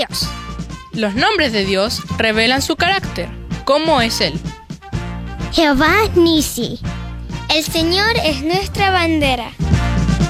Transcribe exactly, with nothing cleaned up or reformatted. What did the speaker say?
Dios. Los nombres de Dios revelan su carácter. ¿Cómo es Él? Jehová Nisi. El Señor es nuestra bandera.